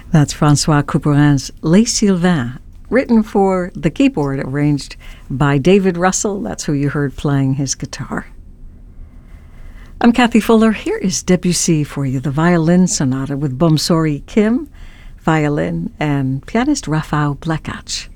That's Francois Couperin's Les Sylvains, written for the keyboard, arranged by David Russell. That's who you heard playing his guitar. I'm Kathy Fuller. Here is Debussy for you, the violin sonata with Bomsori Kim, violin, and pianist Rafał Blekacz.